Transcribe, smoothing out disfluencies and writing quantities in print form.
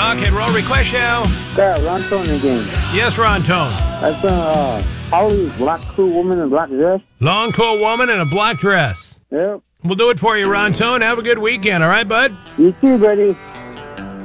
Rock and Roll Request Show. Yeah, Ron Tone again. Yes, Ron Tone. That's Holly's black cool woman in a black dress. Long, cool woman in a black dress. Yep. We'll do it for you, Ron Tone. Have a good weekend, all right, bud? You too, buddy.